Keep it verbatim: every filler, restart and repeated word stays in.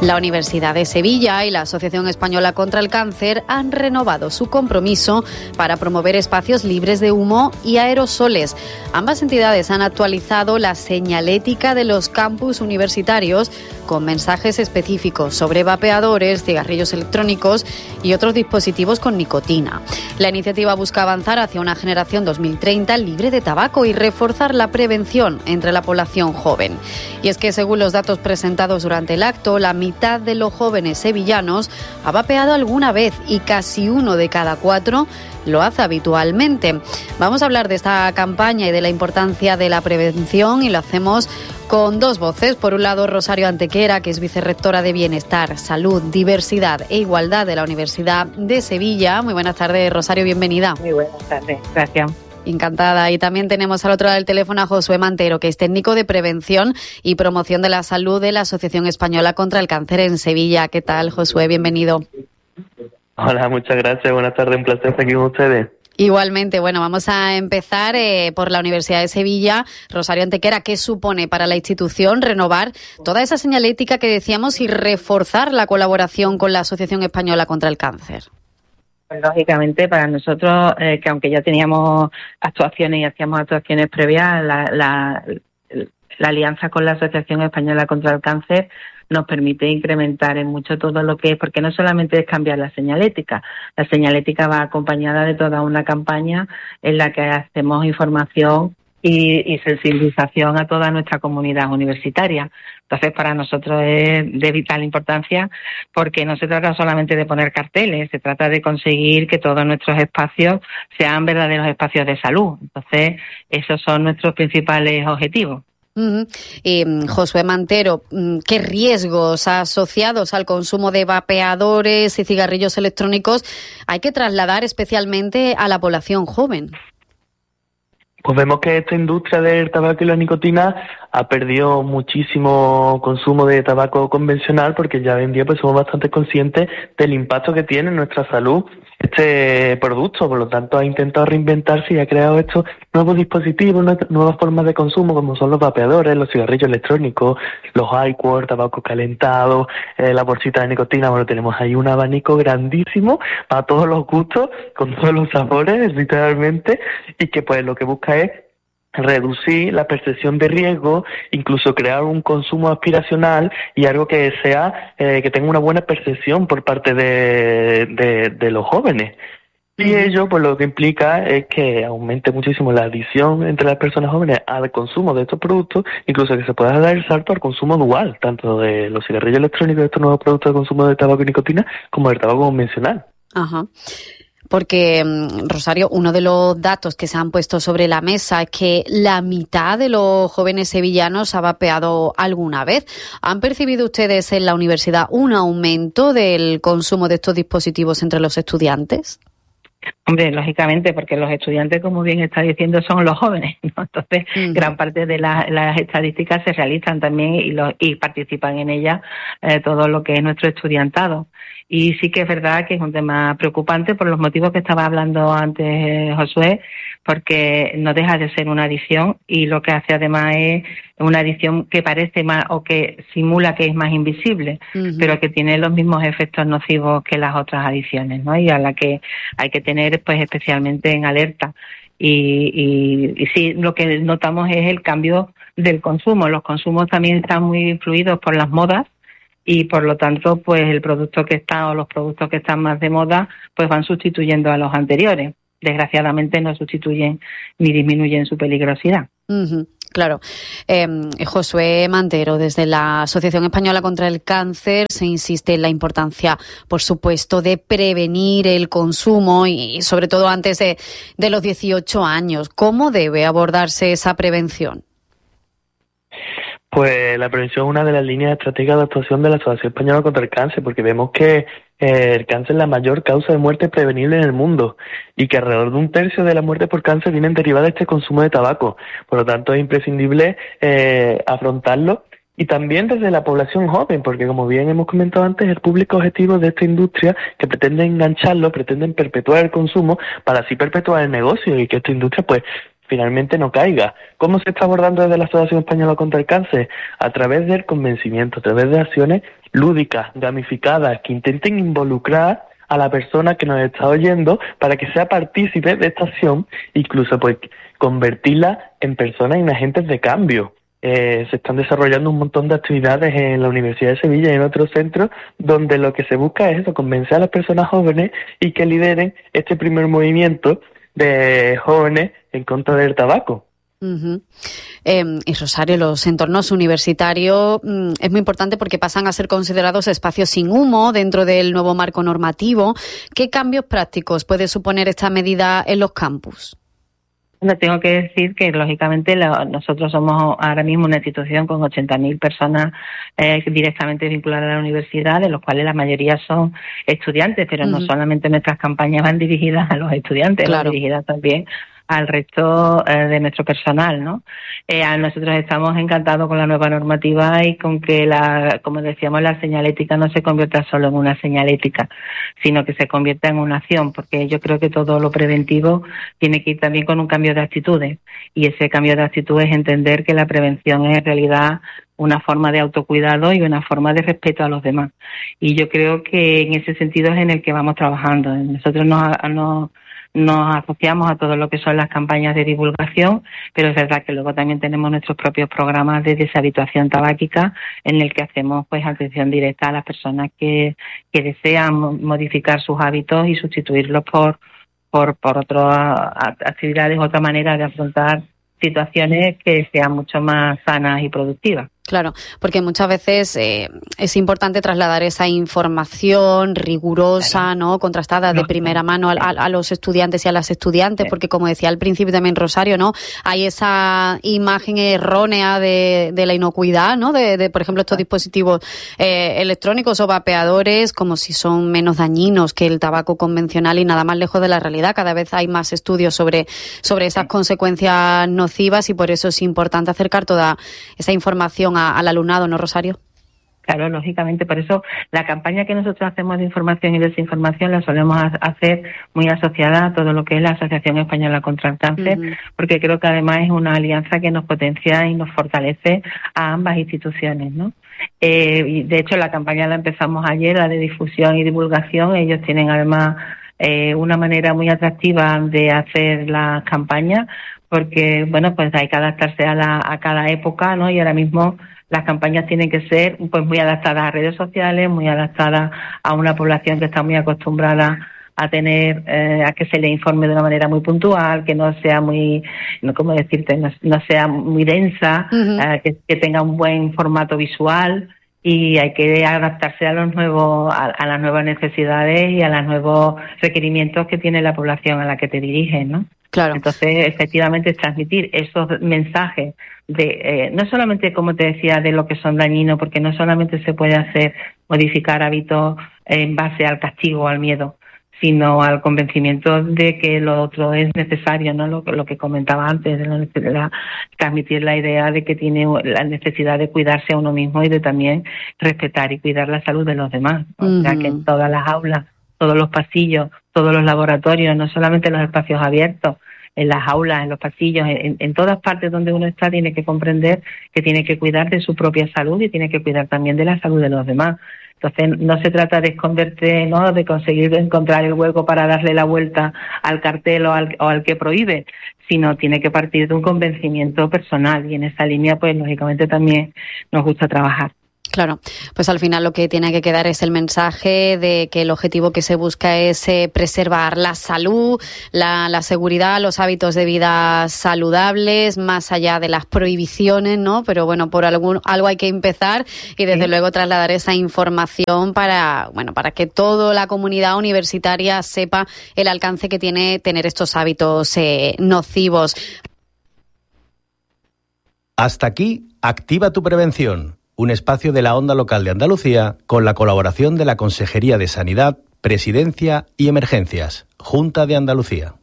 La Universidad de Sevilla y la Asociación Española contra el Cáncer han renovado su compromiso para promover espacios libres de humo y aerosoles. Ambas entidades han actualizado la señalética de los campus universitarios con mensajes específicos sobre vapeadores, cigarrillos electrónicos y otros dispositivos con nicotina. La iniciativa busca avanzar hacia una generación dos mil treinta libre de tabaco y reforzar la prevención entre la población joven. Y es que, según los datos presentados durante el acto, la mitad de los jóvenes sevillanos ha vapeado alguna vez y casi uno de cada cuatro lo hace habitualmente. Vamos a hablar de esta campaña y de la importancia de la prevención y lo hacemos con dos voces. Por un lado, Rosario Antequera, que es vicerrectora de Bienestar, Salud, Diversidad e Igualdad de la Universidad de Sevilla. Muy buenas tardes, Rosario, bienvenida. Muy buenas tardes, gracias. Encantada. Y también tenemos al otro lado del teléfono a Josué Mantero, que es técnico de prevención y promoción de la salud de la Asociación Española contra el Cáncer en Sevilla. ¿Qué tal, Josué? Bienvenido. Hola, muchas gracias. Buenas tardes, un placer estar aquí con ustedes. Igualmente. Bueno, vamos a empezar eh, por la Universidad de Sevilla. Rosario Antequera, ¿qué supone para la institución renovar toda esa señalética que decíamos y reforzar la colaboración con la Asociación Española contra el Cáncer? Lógicamente, para nosotros, eh, que aunque ya teníamos actuaciones y hacíamos actuaciones previas, la, la, la alianza con la Asociación Española contra el Cáncer nos permite incrementar en mucho todo lo que es, porque no solamente es cambiar la señalética, la señalética va acompañada de toda una campaña en la que hacemos información y, y sensibilización a toda nuestra comunidad universitaria. Entonces, para nosotros es de vital importancia porque no se trata solamente de poner carteles, se trata de conseguir que todos nuestros espacios sean verdaderos espacios de salud. Entonces, esos son nuestros principales objetivos. Uh-huh. Y, Josué Mantero, ¿qué riesgos asociados al consumo de vapeadores y cigarrillos electrónicos hay que trasladar especialmente a la población joven? Pues vemos que esta industria del tabaco y la nicotina ha perdido muchísimo consumo de tabaco convencional porque ya hoy en día pues somos bastante conscientes del impacto que tiene en nuestra salud este producto. Por lo tanto, ha intentado reinventarse y ha creado estos nuevos dispositivos, nuevas formas de consumo como son los vapeadores, los cigarrillos electrónicos, los iQuart, tabaco calentado, eh, la bolsita de nicotina. Bueno, tenemos ahí un abanico grandísimo para todos los gustos, con todos los sabores, literalmente, y que pues lo que busca es reducir la percepción de riesgo, incluso crear un consumo aspiracional y algo que sea eh, que tenga una buena percepción por parte de, de, de los jóvenes. Y ello pues lo que implica es que aumente muchísimo la adicción entre las personas jóvenes al consumo de estos productos, incluso que se pueda dar el salto al consumo dual, tanto de los cigarrillos electrónicos, de estos nuevos productos de consumo de tabaco y nicotina, como del tabaco convencional. Ajá. Porque, Rosario, uno de los datos que se han puesto sobre la mesa es que la mitad de los jóvenes sevillanos ha vapeado alguna vez. ¿Han percibido ustedes en la universidad un aumento del consumo de estos dispositivos entre los estudiantes? Hombre, lógicamente, porque los estudiantes, como bien está diciendo, son los jóvenes, ¿no? Entonces, uh-huh. gran parte de la, las estadísticas se realizan también y, lo, y participan en ellas eh, todo lo que es nuestro estudiantado. Y sí que es verdad que es un tema preocupante por los motivos que estaba hablando antes eh, Josué, porque no deja de ser una adicción y lo que hace además es una adicción que parece más o que simula que es más invisible, uh-huh. pero que tiene los mismos efectos nocivos que las otras adicciones, ¿no? Y a la que hay que tener pues especialmente en alerta. Y, y, y sí, lo que notamos es el cambio del consumo. Los consumos también están muy influidos por las modas y por lo tanto pues el producto que está o los productos que están más de moda pues van sustituyendo a los anteriores. Desgraciadamente no sustituyen ni disminuyen su peligrosidad. Uh-huh. Claro. Eh, Josué Mantero, desde la Asociación Española contra el Cáncer se insiste en la importancia, por supuesto, de prevenir el consumo y, sobre todo antes de, de los dieciocho años. ¿Cómo debe abordarse esa prevención? Pues la prevención es una de las líneas estratégicas de actuación de la Asociación Española contra el Cáncer, porque vemos que eh, el cáncer es la mayor causa de muerte prevenible en el mundo y que alrededor de un tercio de la muerte por cáncer vienen derivadas de este consumo de tabaco. Por lo tanto, es imprescindible eh, afrontarlo. Y también desde la población joven, porque como bien hemos comentado antes, el público objetivo de esta industria que pretende engancharlo, pretenden perpetuar el consumo para así perpetuar el negocio y que esta industria pues finalmente no caiga. ¿Cómo se está abordando desde la Asociación Española contra el Cáncer? A través del convencimiento, a través de acciones lúdicas, gamificadas, que intenten involucrar a la persona que nos está oyendo para que sea partícipe de esta acción, incluso pues convertirla en personas, en agentes de cambio. Eh, se están desarrollando un montón de actividades en la Universidad de Sevilla y en otros centros donde lo que se busca es eso, convencer a las personas jóvenes y que lideren este primer movimiento de jóvenes en contra del tabaco. Uh-huh. Eh, y Rosario, los entornos universitarios mm, es muy importante porque pasan a ser considerados espacios sin humo dentro del nuevo marco normativo. ¿Qué cambios prácticos puede suponer esta medida en los campus? Bueno, tengo que decir que, lógicamente, lo, nosotros somos ahora mismo una institución con ochenta mil personas eh, directamente vinculadas a la universidad, de los cuales la mayoría son estudiantes, pero uh-huh. no solamente nuestras campañas van dirigidas a los estudiantes, claro. van dirigidas también al resto eh, de nuestro personal, ¿no? Eh, nosotros estamos encantados con la nueva normativa y con que, la, como decíamos, la señalética no se convierta solo en una señalética, sino que se convierta en una acción, porque yo creo que todo lo preventivo tiene que ir también con un cambio de actitudes, y ese cambio de actitudes es entender que la prevención es en realidad una forma de autocuidado y una forma de respeto a los demás. Y yo creo que en ese sentido es en el que vamos trabajando. Nosotros nos, nos Nos asociamos a todo lo que son las campañas de divulgación, pero es verdad que luego también tenemos nuestros propios programas de deshabituación tabáquica, en el que hacemos pues atención directa a las personas que, que desean modificar sus hábitos y sustituirlos por por por otras actividades, otra manera de afrontar situaciones que sean mucho más sanas y productivas. Claro, porque muchas veces eh, es importante trasladar esa información rigurosa, claro. ¿no? Contrastada no, de primera mano a, a, a los estudiantes y a las estudiantes, sí. porque como decía al principio también Rosario, ¿no? Hay esa imagen errónea de, de la inocuidad, ¿no? De, de por ejemplo, estos dispositivos eh, electrónicos o vapeadores, como si son menos dañinos que el tabaco convencional, y nada más lejos de la realidad. Cada vez hay más estudios sobre, sobre esas sí. consecuencias nocivas, y por eso es importante acercar toda esa información A, al alumnado, ¿no, Rosario? Claro, lógicamente, por eso la campaña que nosotros hacemos de información y desinformación la solemos hacer muy asociada a todo lo que es la Asociación Española contra el Cáncer, uh-huh. porque creo que además es una alianza que nos potencia y nos fortalece a ambas instituciones, ¿no? Eh, y de hecho la campaña la empezamos ayer, la de difusión y divulgación. Ellos tienen además eh, una manera muy atractiva de hacer las campañas, porque, bueno, pues hay que adaptarse a, la, a cada época, ¿no? Y ahora mismo las campañas tienen que ser pues muy adaptadas a redes sociales, muy adaptadas a una población que está muy acostumbrada a tener, eh, a que se le informe de una manera muy puntual, que no sea muy, no cómo decirte, no, no sea muy densa, uh-huh. eh, que, que tenga un buen formato visual, y hay que adaptarse a los nuevos, a, a las nuevas necesidades y a los nuevos requerimientos que tiene la población a la que te diriges, ¿no? Claro. Entonces, efectivamente, transmitir esos mensajes de, eh, no solamente, como te decía, de lo que son dañinos, porque no solamente se puede hacer modificar hábitos en base al castigo o al miedo, sino al convencimiento de que lo otro es necesario, ¿no? Lo, lo que comentaba antes, de la, de la, transmitir la idea de que tiene la necesidad de cuidarse a uno mismo y de también respetar y cuidar la salud de los demás. Uh-huh. O sea, que en todas las aulas, todos los pasillos, todos los laboratorios, no solamente en los espacios abiertos, en las aulas, en los pasillos, en, en todas partes donde uno está, tiene que comprender que tiene que cuidar de su propia salud y tiene que cuidar también de la salud de los demás. Entonces, no se trata de esconderte, ¿no?, de conseguir encontrar el hueco para darle la vuelta al cartel o al, o al que prohíbe, sino tiene que partir de un convencimiento personal, y en esa línea, pues, lógicamente también nos gusta trabajar. Claro, pues al final lo que tiene que quedar es el mensaje de que el objetivo que se busca es eh, preservar la salud, la, la seguridad, los hábitos de vida saludables, más allá de las prohibiciones, ¿no? Pero bueno, por algún, algo hay que empezar, y desde sí. luego trasladar esa información para, bueno, para que toda la comunidad universitaria sepa el alcance que tiene tener estos hábitos eh, nocivos. Hasta aquí, Activa tu Prevención. Un espacio de la Onda Local de Andalucía con la colaboración de la Consejería de Sanidad, Presidencia y Emergencias, Junta de Andalucía.